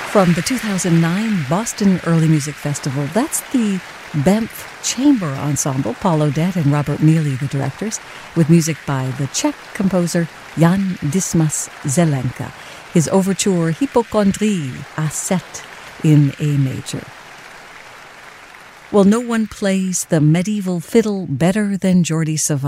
From the 2009 Boston Early Music Festival, that's the Banff Chamber Ensemble, Paul Odette and Robert Neely, the directors, with music by the Czech composer Jan Dismas Zelenka. His overture Hypochondrie A7 in A major. Well, no one plays the medieval fiddle better than Jordi Savall.